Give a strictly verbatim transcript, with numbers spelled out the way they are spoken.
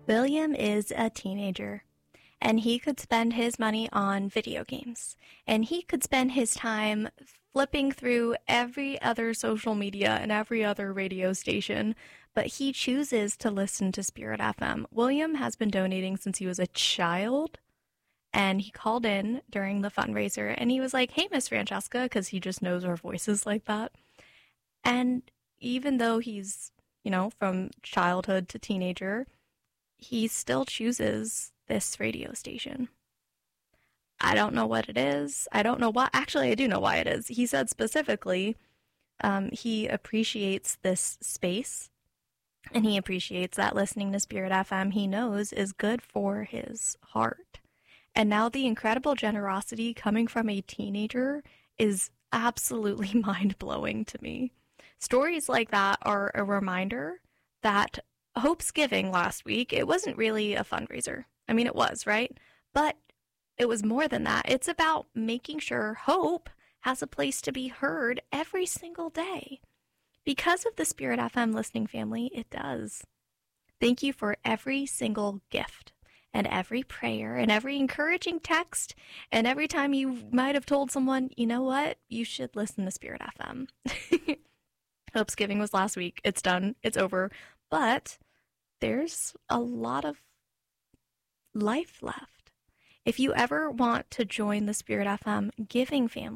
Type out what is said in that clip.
William is a teenager, and he could spend his money on video games, and he could spend his time flipping through every other social media and every other radio station, but he chooses to listen to Spirit F M. William has been donating since he was a child, and he called in during the fundraiser, and he was like, "Hey, Miss Francesca," because he just knows our voices like that. And even though he's, you know, from childhood to teenager, he still chooses this radio station. I don't know what it is. I don't know why. Actually, I do know why it is. He said specifically um, he appreciates this space, and he appreciates that listening to Spirit F M he knows is good for his heart. And now the incredible generosity coming from a teenager is absolutely mind-blowing to me. Stories like that are a reminder that Hope's Giving last week, it wasn't really a fundraiser. I mean, it was, right? But it was more than that. It's about making sure Hope has a place to be heard every single day. Because of the Spirit F M listening family, it does. Thank you for every single gift and every prayer and every encouraging text and every time you might have told someone, you know what, you should listen to Spirit F M. Hope's Giving was last week. It's done. It's over. But there's a lot of life left. If you ever want to join the Spirit F M giving family,